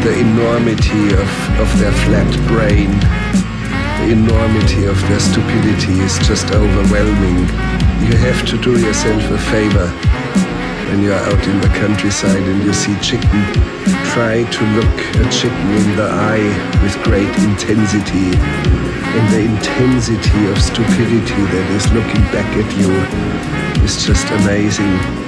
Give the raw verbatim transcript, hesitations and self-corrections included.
the enormity of, of their flat brain, the enormity of their stupidity is just overwhelming. You have to do yourself a favor when you're out in the countryside and you see chicken. Try to look a chicken in the eye with great intensity, and the intensity of stupidity that is looking back at you is just amazing.